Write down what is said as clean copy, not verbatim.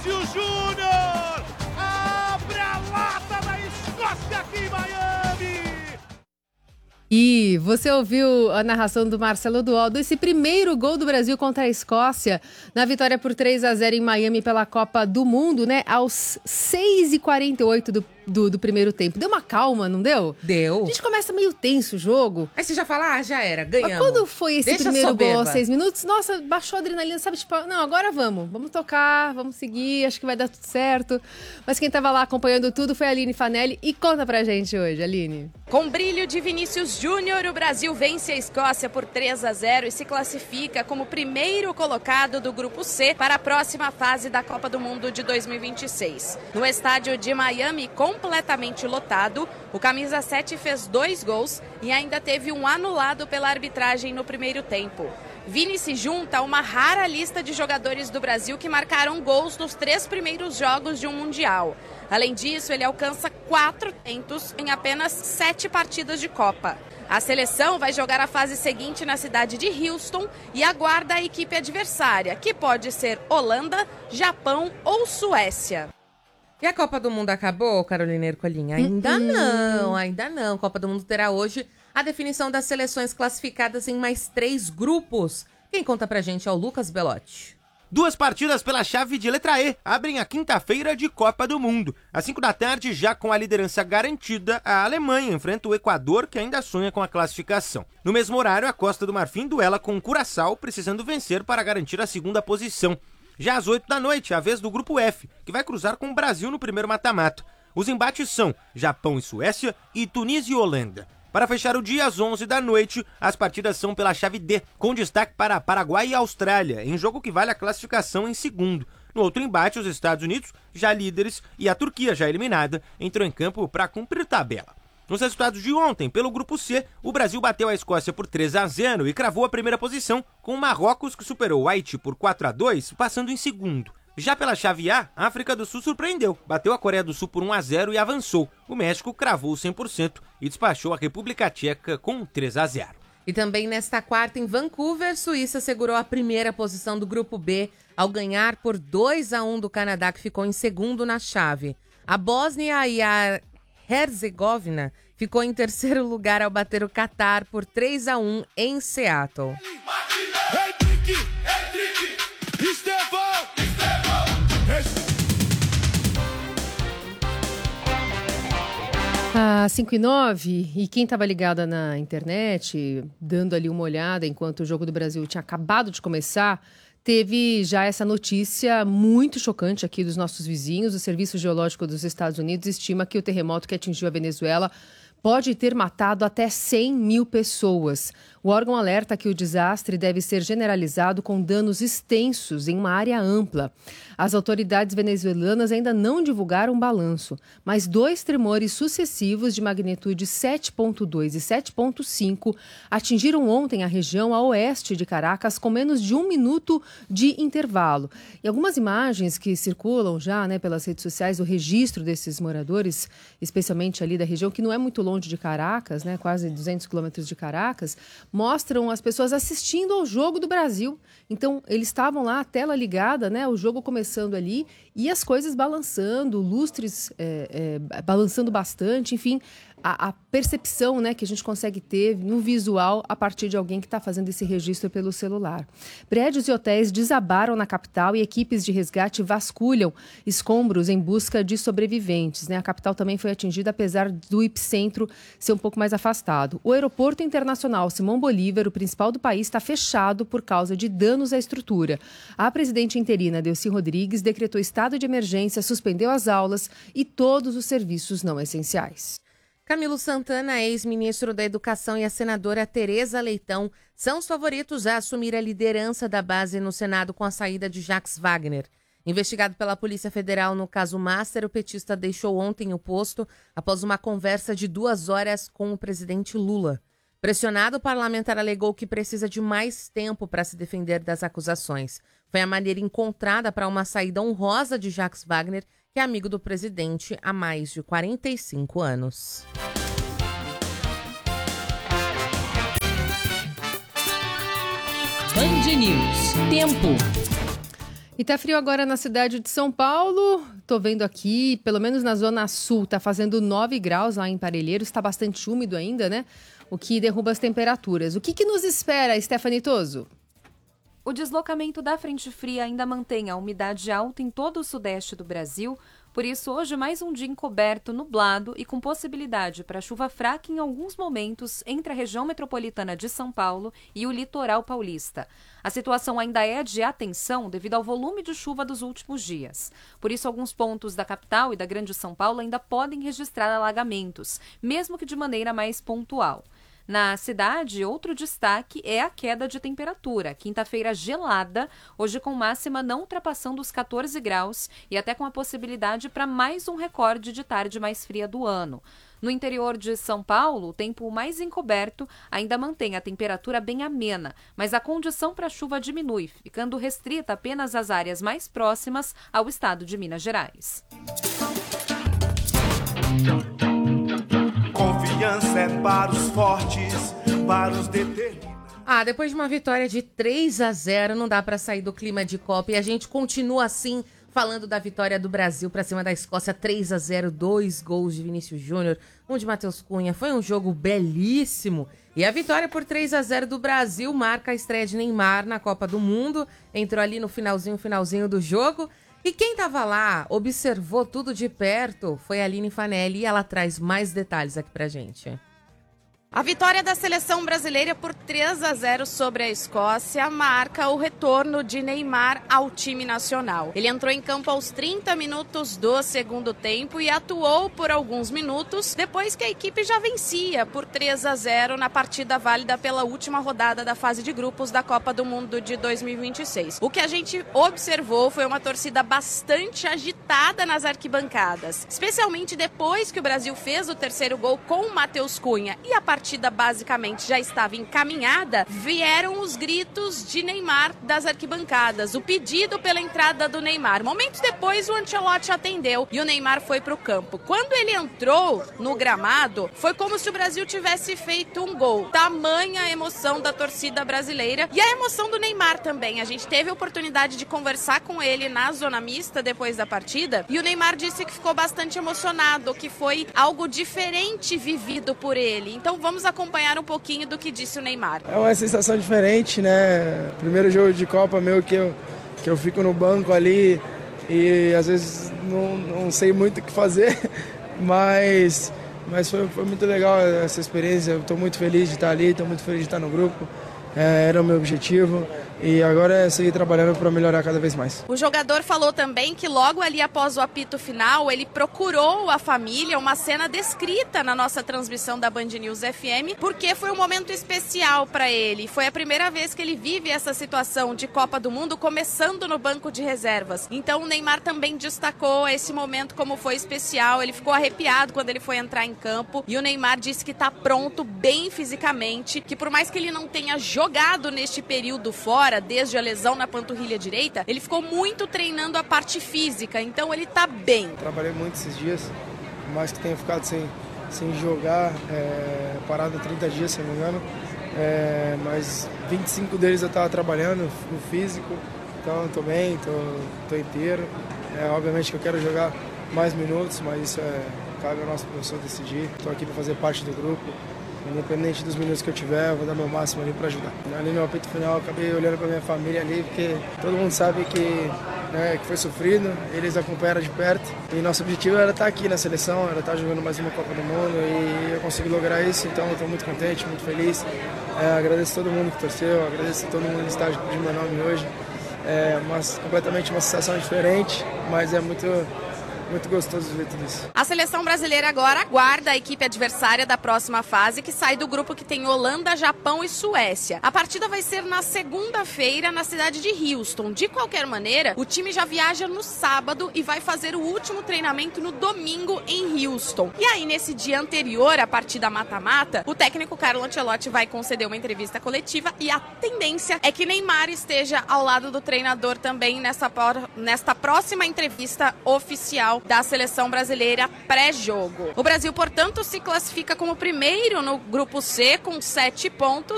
Vinícius Júnior! Abre a lata da Escócia aqui em Miami! E você ouviu a narração do Marcelo Duoldo, esse primeiro gol do Brasil contra a Escócia, na vitória por 3-0 em Miami pela Copa do Mundo, né? Aos 6h48 do primeiro tempo. Deu uma calma, não deu? Deu. A gente começa meio tenso o jogo. Aí você já fala, já era, ganhamos. Mas quando foi esse Deixa primeiro soberba. gol aos 6 minutos, nossa, baixou a adrenalina, sabe? Tipo, não, agora vamos tocar, vamos seguir, acho que vai dar tudo certo. Mas quem tava lá acompanhando tudo foi a Aline Fanelli. E conta pra gente hoje, Aline. Com brilho de Vinícius Júnior, o Brasil vence a Escócia por 3-0 e se classifica como primeiro colocado do Grupo C para a próxima fase da Copa do Mundo de 2026. No estádio de Miami, completamente lotado, o camisa 7 fez 2 gols e ainda teve um anulado pela arbitragem no primeiro tempo. Vini se junta a uma rara lista de jogadores do Brasil que marcaram gols nos 3 primeiros jogos de um Mundial. Além disso, ele alcança 4 tentos em apenas 7 partidas de Copa. A seleção vai jogar a fase seguinte na cidade de Houston e aguarda a equipe adversária, que pode ser Holanda, Japão ou Suécia. E a Copa do Mundo acabou, Carolina Ercolim? Ainda não. Copa do Mundo terá hoje a definição das seleções classificadas em mais 3 grupos. Quem conta pra gente é o Lucas Belotti. 2 partidas pela chave de letra E abrem a quinta-feira de Copa do Mundo. Às 5 da tarde, já com a liderança garantida, a Alemanha enfrenta o Equador, que ainda sonha com a classificação. No mesmo horário, a Costa do Marfim duela com o Curaçao, precisando vencer para garantir a segunda posição. Já às 8 da noite, a vez do Grupo F, que vai cruzar com o Brasil no primeiro mata-mata. Os embates são Japão e Suécia e Tunísia e Holanda. Para fechar o dia, às 11 da noite, as partidas são pela chave D, com destaque para Paraguai e Austrália, em jogo que vale a classificação em segundo. No outro embate, os Estados Unidos, já líderes, e a Turquia, já eliminada, entrou em campo para cumprir tabela. Nos resultados de ontem, pelo Grupo C, o Brasil bateu a Escócia por 3-0 e cravou a primeira posição, com o Marrocos, que superou o Haiti por 4-2, passando em segundo. Já pela chave A, a África do Sul surpreendeu, bateu a Coreia do Sul por 1-0 e avançou. O México cravou 100% e despachou a República Tcheca com 3-0. E também nesta quarta, em Vancouver, Suíça segurou a primeira posição do Grupo B ao ganhar por 2-1 do Canadá, que ficou em segundo na chave. A Bósnia e a Herzegovina ficou em terceiro lugar ao bater o Catar por 3-1 em Seattle. Às 5h09, e quem estava ligada na internet, dando ali uma olhada enquanto o Jogo do Brasil tinha acabado de começar, teve já essa notícia muito chocante aqui dos nossos vizinhos. O Serviço Geológico dos Estados Unidos estima que o terremoto que atingiu a Venezuela pode ter matado até 100 mil pessoas. O órgão alerta que o desastre deve ser generalizado com danos extensos em uma área ampla. As autoridades venezuelanas ainda não divulgaram um balanço, mas 2 tremores sucessivos de magnitude 7,2 e 7,5 atingiram ontem a região a oeste de Caracas com menos de 1 minuto de intervalo. E algumas imagens que circulam já, pelas redes sociais, o registro desses moradores, especialmente ali da região, que não é muito longe de Caracas, quase 200 quilômetros de Caracas, mostram as pessoas assistindo ao Jogo do Brasil. Então, eles estavam lá, a tela ligada, o jogo começando ali, e as coisas balançando, lustres balançando bastante, enfim, a percepção que a gente consegue ter no visual a partir de alguém que está fazendo esse registro pelo celular. Prédios e hotéis desabaram na capital e equipes de resgate vasculham escombros em busca de sobreviventes. A capital também foi atingida, apesar do epicentro ser um pouco mais afastado. O aeroporto internacional Simão Bolívar, o principal do país, está fechado por causa de danos à estrutura. A presidente interina, Delcy Rodrigues, decretou estado de emergência, suspendeu as aulas e todos os serviços não essenciais. Camilo Santana, ex-ministro da Educação, e a senadora Tereza Leitão são os favoritos a assumir a liderança da base no Senado com a saída de Jacques Wagner. Investigado pela Polícia Federal no caso Master, o petista deixou ontem o posto após uma conversa de 2 horas com o presidente Lula. Pressionado, o parlamentar alegou que precisa de mais tempo para se defender das acusações. Foi a maneira encontrada para uma saída honrosa de Jacques Wagner, que é amigo do presidente há mais de 45 anos. Band News. Tempo. E tá frio agora na cidade de São Paulo. Tô vendo aqui, pelo menos na zona sul, tá fazendo 9 graus lá em Parelheiros. Tá bastante úmido ainda, né? O que derruba as temperaturas. O que nos espera, Stephanie Toso? O deslocamento da frente fria ainda mantém a umidade alta em todo o sudeste do Brasil. Por isso, hoje mais um dia encoberto, nublado e com possibilidade para chuva fraca em alguns momentos entre a região metropolitana de São Paulo e o litoral paulista. A situação ainda é de atenção devido ao volume de chuva dos últimos dias. Por isso, alguns pontos da capital e da Grande São Paulo ainda podem registrar alagamentos, mesmo que de maneira mais pontual. Na cidade, outro destaque é a queda de temperatura. Quinta-feira gelada, hoje com máxima não ultrapassando os 14 graus e até com a possibilidade para mais um recorde de tarde mais fria do ano. No interior de São Paulo, o tempo mais encoberto ainda mantém a temperatura bem amena, mas a condição para chuva diminui, ficando restrita apenas às áreas mais próximas ao estado de Minas Gerais. Confiança é para os fortes, para os determinados. Depois de uma vitória de 3-0, não dá para sair do clima de Copa. E a gente continua assim, falando da vitória do Brasil para cima da Escócia, 3-0, 2 gols de Vinícius Júnior, um de Matheus Cunha. Foi um jogo belíssimo. E a vitória por 3-0 do Brasil marca a estreia de Neymar na Copa do Mundo. Entrou ali no finalzinho do jogo. E quem estava lá, observou tudo de perto, foi a Aline Fanelli e ela traz mais detalhes aqui pra gente. A vitória da seleção brasileira por 3-0 sobre a Escócia marca o retorno de Neymar ao time nacional. Ele entrou em campo aos 30 minutos do segundo tempo e atuou por alguns minutos depois que a equipe já vencia por 3-0 na partida válida pela última rodada da fase de grupos da Copa do Mundo de 2026. O que a gente observou foi uma torcida bastante agitada nas arquibancadas, especialmente depois que o Brasil fez o terceiro gol com o Matheus Cunha e a partida basicamente já estava encaminhada, vieram os gritos de Neymar das arquibancadas, o pedido pela entrada do Neymar. Momentos depois, o Ancelotti atendeu e o Neymar foi para o campo. Quando ele entrou no gramado, foi como se o Brasil tivesse feito um gol. Tamanha a emoção da torcida brasileira e a emoção do Neymar também. A gente teve a oportunidade de conversar com ele na zona mista depois da partida e o Neymar disse que ficou bastante emocionado, que foi algo diferente vivido por ele. Então vamos acompanhar um pouquinho do que disse o Neymar. É uma sensação diferente, né? Primeiro jogo de Copa meu que eu fico no banco ali e às vezes não sei muito o que fazer, mas foi muito legal essa experiência. Eu estou muito feliz de estar ali, estou muito feliz de estar no grupo. Era o meu objetivo e agora é seguir trabalhando para melhorar cada vez mais. O jogador falou também que logo ali após o apito final, ele procurou a família, uma cena descrita na nossa transmissão da Band News FM, porque foi um momento especial para ele. Foi a primeira vez que ele vive essa situação de Copa do Mundo, começando no banco de reservas. Então o Neymar também destacou esse momento como foi especial. Ele ficou arrepiado quando ele foi entrar em campo e o Neymar disse que está pronto bem fisicamente, que por mais que ele não tenha jogado neste período fora, desde a lesão na panturrilha direita, ele ficou muito treinando a parte física, então ele tá bem. Trabalhei muito esses dias, por mais que tenha ficado sem jogar, parado 30 dias, se não me engano, mas 25 deles eu estava trabalhando no físico, então estou bem, estou inteiro. Obviamente que eu quero jogar mais minutos, mas isso cabe ao nosso professor decidir. Estou aqui para fazer parte do grupo. Independente dos minutos que eu tiver, eu vou dar meu máximo ali para ajudar. Ali no apito final, eu acabei olhando para minha família ali, porque todo mundo sabe que foi sofrido, eles acompanharam de perto. E nosso objetivo era estar aqui na seleção, era estar jogando mais uma Copa do Mundo e eu consegui lograr isso, então eu estou muito contente, muito feliz. Agradeço a todo mundo que torceu, agradeço a todo mundo que está de meu nome hoje. Completamente uma sensação diferente, mas é muito gostoso ver tudo isso. A seleção brasileira agora aguarda a equipe adversária da próxima fase, que sai do grupo que tem Holanda, Japão e Suécia. A partida vai ser na segunda-feira na cidade de Houston. De qualquer maneira, o time já viaja no sábado e vai fazer o último treinamento no domingo em Houston. E aí, nesse dia anterior à partida mata-mata, o técnico Carlo Ancelotti vai conceder uma entrevista coletiva e a tendência é que Neymar esteja ao lado do treinador também nesta próxima entrevista oficial da seleção brasileira pré-jogo. O Brasil, portanto, se classifica como primeiro no grupo C com 7 pontos